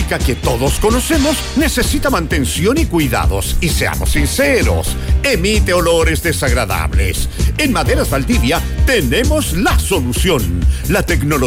eléctrica que todos conocemos necesita mantención y cuidados. Y seamos sinceros, emite olores desagradables. En Maderas Valdivia tenemos la solución. La tecnología